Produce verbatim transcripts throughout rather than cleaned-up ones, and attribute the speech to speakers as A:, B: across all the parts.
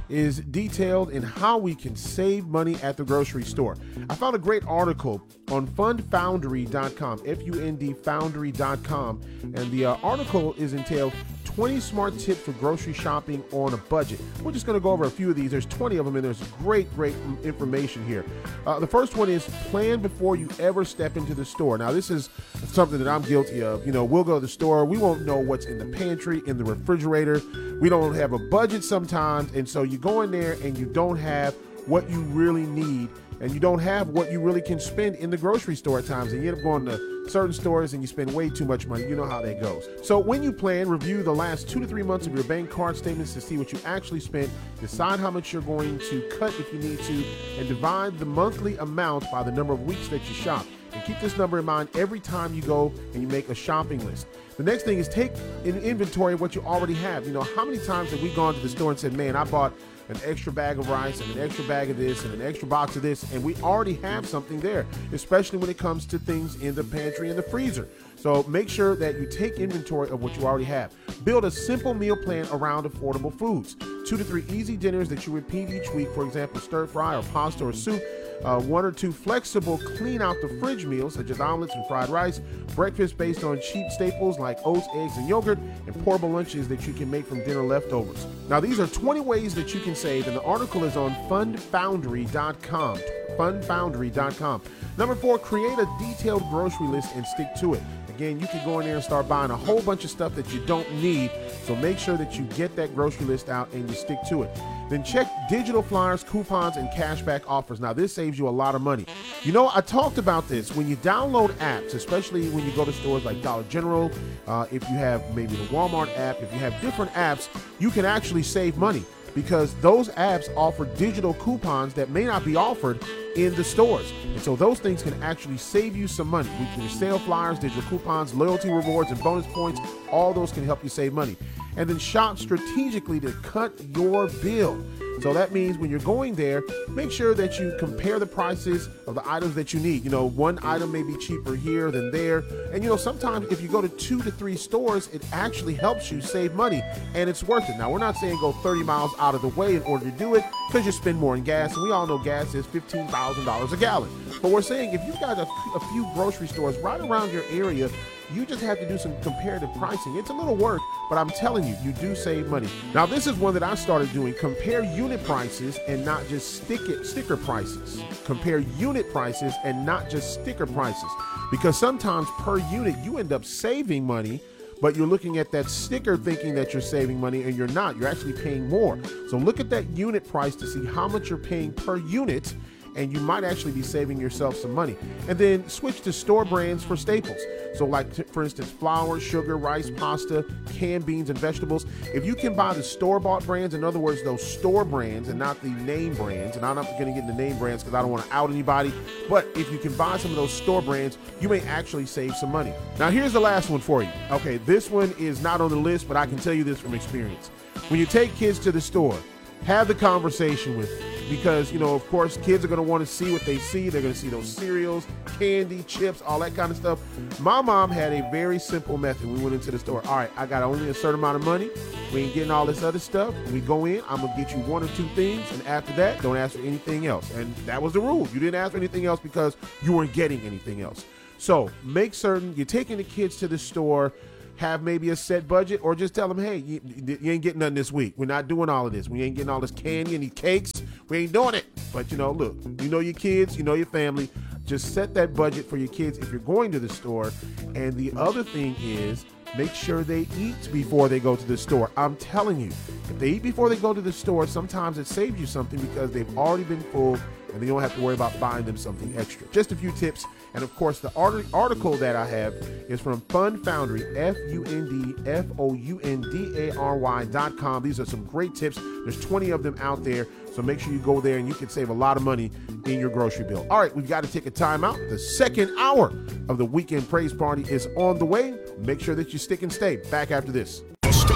A: is detailed in how we can save money at the grocery store. I found a great article on fund foundry dot com, F U N D foundry dot com, and the uh, article is entailed twenty smart tips for grocery shopping on a budget. We're just going to go over a few of these. There's twenty of them, and there's great, great information here. Uh, the first one is plan before you ever step into the store. Now, this is something that I'm guilty of. You know, we'll go to the store. We won't know what's in the pantry, in the refrigerator. We don't have a budget sometimes, and so you go in there and you don't have what you really need, and you don't have what you really can spend in the grocery store at times, and you end up going to certain stores and you spend way too much money. You know how that goes. So when you plan, review the last two to three months of your bank card statements to see what you actually spent, decide how much you're going to cut if you need to, and divide the monthly amount by the number of weeks that you shop. And keep this number in mind every time you go and you make a shopping list. The next thing is take an inventory of what you already have. You know, how many times have we gone to the store and said, man, I bought an extra bag of rice and an extra bag of this and an extra box of this, and we already have something there, especially when it comes to things in the pantry and the freezer. So make sure that you take inventory of what you already have. Build a simple meal plan around affordable foods. Two to three easy dinners that you repeat each week, for example, stir fry or pasta or soup. Uh, one or two flexible clean out the fridge meals such as omelets and fried rice, breakfast based on cheap staples like oats, eggs, and yogurt, and portable lunches that you can make from dinner leftovers. Now, these are twenty ways that you can save, and the article is on fund foundry dot com. fund foundry dot com. Number four, create a detailed grocery list and stick to it. Again, you can go in there and start buying a whole bunch of stuff that you don't need, so make sure that you get that grocery list out and you stick to it. Then check digital flyers, coupons, and cashback offers. Now, this saves you a lot of money. You know, I talked about this. When you download apps, especially when you go to stores like Dollar General, uh, if you have maybe the Walmart app, if you have different apps, you can actually save money because those apps offer digital coupons that may not be offered in the stores. And so those things can actually save you some money. We can sale flyers, digital coupons, loyalty rewards, and bonus points. All those can help you save money. And then shop strategically to cut your bill. So that means when you're going there, make sure that you compare the prices of the items that you need. You know, one item may be cheaper here than there. And, you know, sometimes if you go to two to three stores, it actually helps you save money and it's worth it. Now, we're not saying go thirty miles out of the way in order to do it because you spend more in gas. And we all know gas is fifteen thousand dollars a gallon. But we're saying if you've got a, a few grocery stores right around your area, you just have to do some comparative pricing. It's a little work, but I'm telling you, you do save money. Now, this is one that I started doing. Compare unit prices and not just stick it, sticker prices. Compare unit prices and not just sticker prices. Because sometimes per unit, you end up saving money, but you're looking at that sticker thinking that you're saving money and you're not. You're actually paying more. So look at that unit price to see how much you're paying per unit, and you might actually be saving yourself some money. And then switch to store brands for staples. So like, for instance, flour, sugar, rice, pasta, canned beans, and vegetables. If you can buy the store-bought brands, in other words, those store brands and not the name brands, and I'm not gonna get into name brands because I don't wanna out anybody, but if you can buy some of those store brands, you may actually save some money. Now, here's the last one for you. Okay, this one is not on the list, but I can tell you this from experience. When you take kids to the store, have the conversation with them. Because, you know, of course, kids are going to want to see what they see. They're going to see those cereals, candy, chips, all that kind of stuff. My mom had a very simple method. We went into the store. All right, I got only a certain amount of money. We ain't getting all this other stuff. When we go in, I'm going to get you one or two things. And after that, don't ask for anything else. And that was the rule. You didn't ask for anything else because you weren't getting anything else. So make certain you're taking the kids to the store. Have maybe a set budget, or just tell them, hey, you, you ain't getting nothing this week. We're not doing all of this. We ain't getting all this candy and these cakes. We ain't doing it. But, you know, look, you know your kids, you know your family. Just set that budget for your kids if you're going to the store. And the other thing is, make sure they eat before they go to the store. I'm telling you, if they eat before they go to the store, sometimes it saves you something because they've already been full and you don't have to worry about buying them something extra. Just a few tips. And of course, the art article that I have is from Fund Foundry, F U N D F O U N D A R Y dot com. These are some great tips. There's twenty of them out there. So make sure you go there and you can save a lot of money in your grocery bill. All right, we've got to take a time out. The second hour of the Weekend Praise Party is on the way. Make sure that you stick and stay. Back after this.
B: The State Fair Classic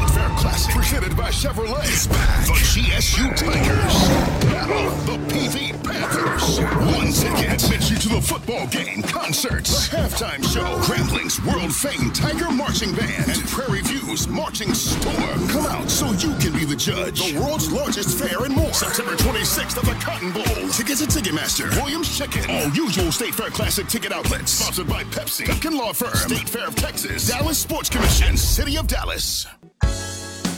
B: Classic, presented by Chevrolet, is back. The G S U Tigers battle the P V Panthers. One ticket admits you to the football game, concerts, the halftime show, Grambling's world-famed Tiger Marching Band, and Prairie View's Marching Storm. Come out so you can be the judge. The world's largest fair and more. September twenty-sixth at the Cotton Bowl. Tickets at Ticketmaster, Williams Chicken, all usual State Fair Classic ticket outlets. Sponsored by Pepsi, Duncan Law Firm, State Fair of Texas, Dallas Sports Commission, and City of Dallas.